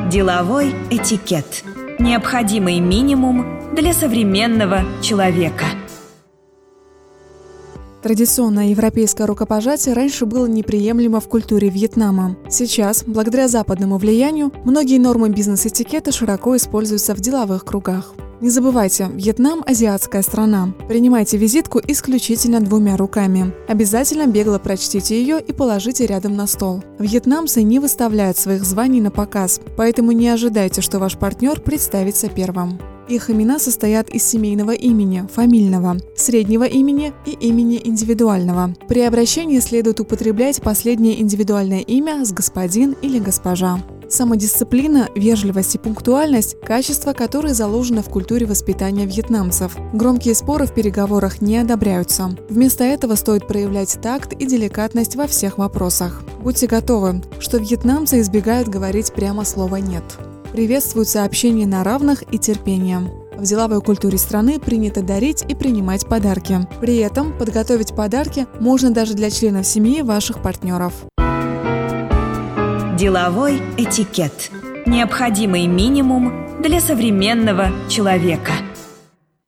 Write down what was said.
Деловой этикет. Необходимый минимум для современного человека. Традиционное европейское рукопожатие раньше было неприемлемо в культуре Вьетнама. Сейчас, благодаря западному влиянию, многие нормы бизнес-этикета широко используются в деловых кругах. Не забывайте, Вьетнам – азиатская страна. Принимайте визитку исключительно 2 руками. Обязательно бегло прочтите ее и положите рядом на стол. Вьетнамцы не выставляют своих званий на показ, поэтому не ожидайте, что ваш партнер представится первым. Их имена состоят из семейного имени, фамильного, среднего имени и имени индивидуального. При обращении следует употреблять последнее индивидуальное имя с господин или госпожа. Самодисциплина, вежливость и пунктуальность – качества, которые заложены в культуре воспитания вьетнамцев. Громкие споры в переговорах не одобряются. Вместо этого стоит проявлять такт и деликатность во всех вопросах. Будьте готовы, что вьетнамцы избегают говорить прямо слово «нет». Приветствуется общение на равных и терпение. В деловой культуре страны принято дарить и принимать подарки. При этом подготовить подарки можно даже для членов семьи ваших партнеров. Деловой этикет. Необходимый минимум для современного человека.